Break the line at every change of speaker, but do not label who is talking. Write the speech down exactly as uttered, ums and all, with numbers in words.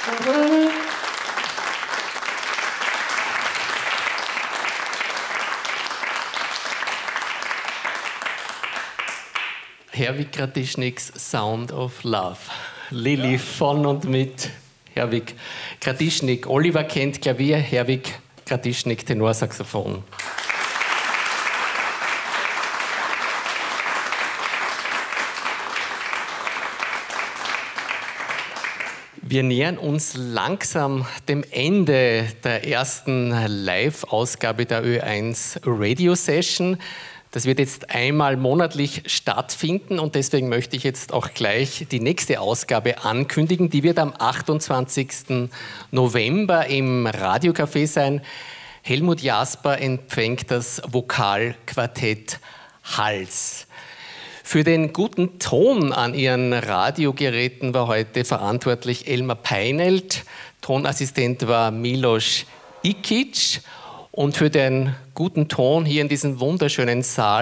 Herwig Kratischniks Sound of Love. Lilly von und mit Herwig Kratischnik. Oliver kennt Klavier, Herwig Kratischnik Tenorsaxophon. Wir nähern uns langsam dem Ende der ersten Live-Ausgabe der Ö eins Radio Session. Das wird jetzt einmal monatlich stattfinden und deswegen möchte ich jetzt auch gleich die nächste Ausgabe ankündigen. Die wird am achtundzwanzigsten November im Radiocafé sein. Helmut Jasper empfängt das Vokalquartett Hals. Für den guten Ton an Ihren Radiogeräten war heute verantwortlich Elmar Peinelt. Tonassistent war Milos Ikic. Und für den guten Ton hier in diesem wunderschönen Saal